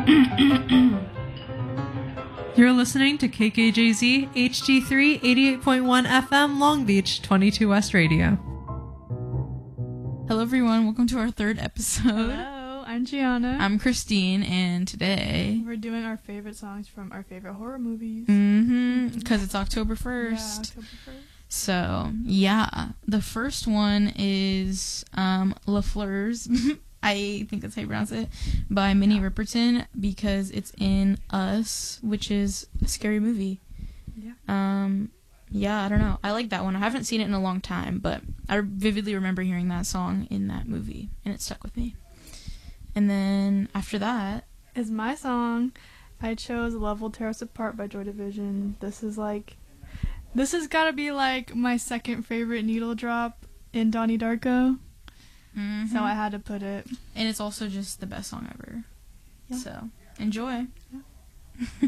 You're listening to KKJZ HD3 88.1 FM Long Beach 22 West Radio. Hello everyone, welcome to our third episode. Hello, I'm Gianna. I'm Christine, and today we're doing our favorite songs from our favorite horror movies. Because it's October 1st. Yeah, October 1st. So, yeah, the first one is La Fleurs, I think that's how you pronounce it, by Minnie Riperton, because it's in Us, which is a scary movie. Yeah. Yeah, I don't know. I like that one. I haven't seen it in a long time, but I vividly remember hearing that song in that movie, and it stuck with me. And then after that is my song. I chose Love Will Tear Us Apart by Joy Division. This has got to be like my second favorite needle drop in Donnie Darko. Mm-hmm. So I had to put it. And it's also just the best song ever. Yeah. So, enjoy. Yeah.